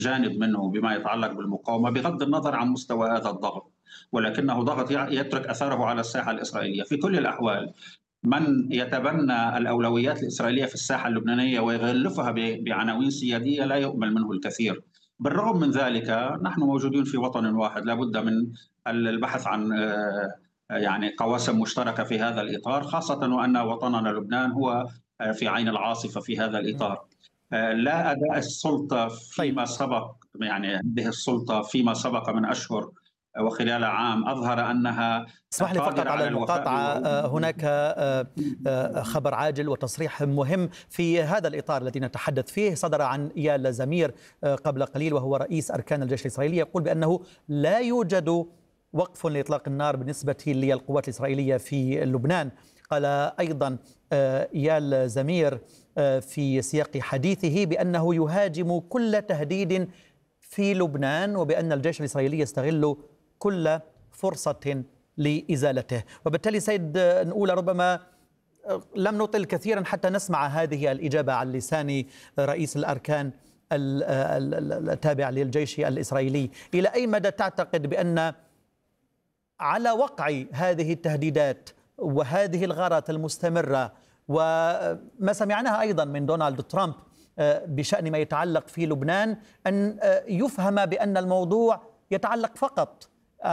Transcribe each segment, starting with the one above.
جانب منه بما يتعلق بالمقاومة بغض النظر عن مستوى هذا الضغط، ولكنه ضغط يترك أثره على الساحة الإسرائيلية في كل الأحوال. من يتبنى الأولويات الإسرائيلية في الساحة اللبنانية ويغلفها بعناوين سيادية لا يؤمل منه الكثير. بالرغم من ذلك نحن موجودين في وطن واحد، لا بد من البحث عن يعني قواسم مشتركة في هذا الإطار، خاصة وأن وطننا لبنان هو في عين العاصفة في هذا الإطار. لا أداء السلطة طيب. فيما سبق، يعني هذه السلطة فيما سبق من أشهر وخلال عام أظهر أنها اسمح لي فقط قادرة على على الوفاء المقاطعة. بالوعود. هناك خبر عاجل وتصريح مهم في هذا الإطار الذي نتحدث فيه، صدر عن إيال زمير قبل قليل وهو رئيس أركان الجيش الإسرائيلي، يقول بأنه لا يوجد وقف لإطلاق النار بالنسبة للقوات الإسرائيلية في لبنان. قال أيضا إيال زمير في سياق حديثه بأنه يهاجم كل تهديد في لبنان، وبأن الجيش الإسرائيلي يستغل كل فرصة لإزالته. وبالتالي سيد نقول ربما لم نطل كثيرا حتى نسمع هذه الإجابة عن لسان رئيس الأركان التابع للجيش الإسرائيلي. إلى أي مدى تعتقد بأن على وقع هذه التهديدات وهذه الغارات المستمرة وما سمعناها أيضا من دونالد ترامب بشأن ما يتعلق في لبنان أن يفهم بأن الموضوع يتعلق فقط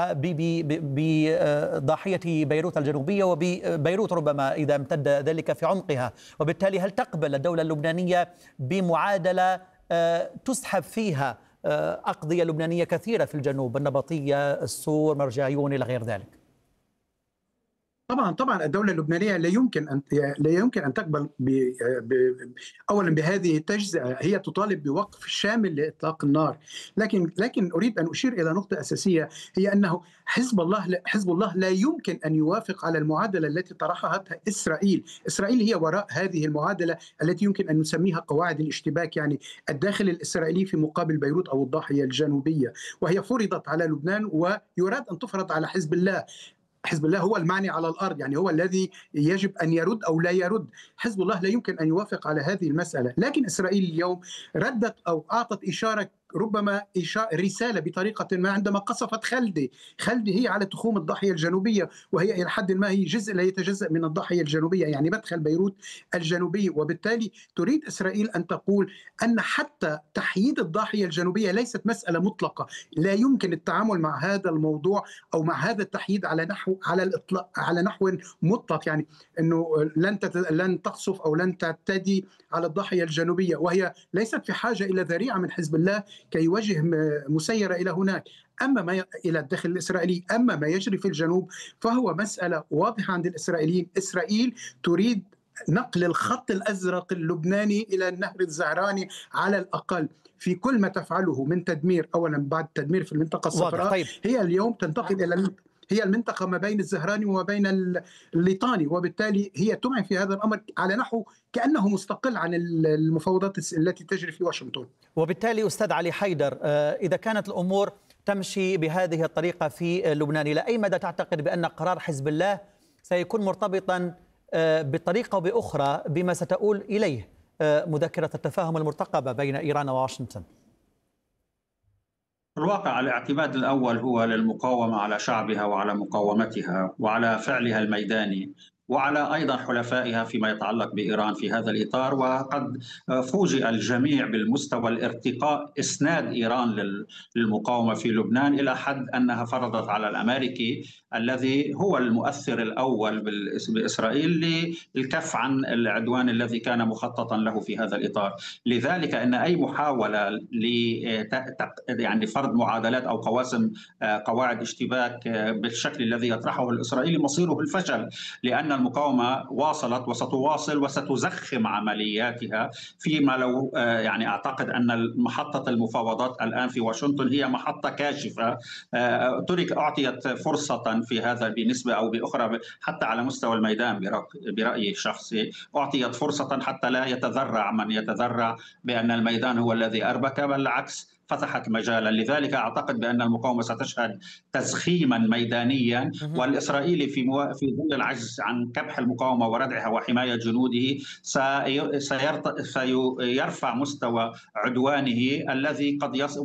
بضاحية بيروت الجنوبية وبيروت ربما إذا امتد ذلك في عمقها؟ وبالتالي هل تقبل الدولة اللبنانية بمعادلة تسحب فيها أقضية لبنانية كثيرة في الجنوب، النبطية، السور، مرجع عيون إلى غير ذلك؟ طبعا الدولة اللبنانية لا يمكن أن تقبل أولا بهذه التجزئة. هي تطالب بوقف شامل لإطلاق النار، لكن أريد أن أشير إلى نقطة أساسية، هي أنه حزب الله لا يمكن أن يوافق على المعادلة التي طرحها إسرائيل. إسرائيل هي وراء هذه المعادلة التي يمكن أن نسميها قواعد الاشتباك، يعني الداخل الإسرائيلي في مقابل بيروت أو الضاحية الجنوبية، وهي فرضت على لبنان ويراد أن تفرض على حزب الله. حزب الله هو المعني على الأرض، يعني هو الذي يجب أن يرد أو لا يرد. حزب الله لا يمكن أن يوافق على هذه المسألة، لكن إسرائيل اليوم ردت أو أعطت إشارة، ربما رسالة بطريقة ما، عندما قصفت خلدي هي على تخوم الضاحية الجنوبية، وهي إلى حد ما هي جزء لا يتجزأ من الضاحية الجنوبية، يعني مدخل بيروت الجنوبي. وبالتالي تريد إسرائيل أن تقول أن حتى تحييد الضاحية الجنوبية ليست مسألة مطلقة، لا يمكن التعامل مع هذا الموضوع أو مع هذا التحييد على الإطلاق على نحو مطلق، يعني أنه لن تقصف أو لن تعتدي على الضاحية الجنوبية، وهي ليست في حاجة إلى ذريعة من حزب الله كي يوجه مسيرة إلى هناك. أما ما إلى الداخل الإسرائيلي، أما ما يجري في الجنوب فهو مسألة واضحة عند الإسرائيليين. إسرائيل تريد نقل الخط الأزرق اللبناني إلى النهر الزهراني على الأقل في كل ما تفعله من تدمير، أولا بعد تدمير في المنطقة الصفراء. طيب. هي اليوم تنتقل إلى هي المنطقة ما بين الزهراني وما بين الليطاني، وبالتالي هي تمعن في هذا الأمر على نحو كأنه مستقل عن المفاوضات التي تجري في واشنطن. وبالتالي أستاذ علي حيدر، إذا كانت الأمور تمشي بهذه الطريقة في لبنان، إلى أي مدى تعتقد بأن قرار حزب الله سيكون مرتبطا بطريقة أو بأخرى بما ستؤول إليه مذكرة التفاهم المرتقبة بين إيران وواشنطن؟ في الواقع الاعتماد الأول هو للمقاومة على شعبها وعلى مقاومتها وعلى فعلها الميداني وعلى أيضا حلفائها فيما يتعلق بإيران في هذا الإطار. وقد فوجئ الجميع بالمستوى الارتقاء إسناد إيران للمقاومة في لبنان إلى حد أنها فرضت على الأمريكي الذي هو المؤثر الأول بإسرائيل للكف عن العدوان الذي كان مخططا له في هذا الإطار. لذلك أن أي محاولة يعني فرض معادلات أو قواعد اشتباك بالشكل الذي يطرحه الإسرائيلي مصيره الفشل، لأن المقاومة واصلت وستواصل وستزخم عملياتها، فيما لو يعني أعتقد أن محطة المفاوضات الآن في واشنطن هي محطة كاشفة أعطيت فرصة في هذا بنسبة أو بأخرى، حتى على مستوى الميدان برأيي الشخصي أعطيت فرصة حتى لا يتذرع من يتذرع بأن الميدان هو الذي أربك، بل العكس فتحت مجالا. لذلك أعتقد بأن المقاومة ستشهد تزخيما ميدانيا، والإسرائيلي في ظل العجز عن كبح المقاومة وردعها وحماية جنوده سيرفع مستوى عدوانه الذي قد يصل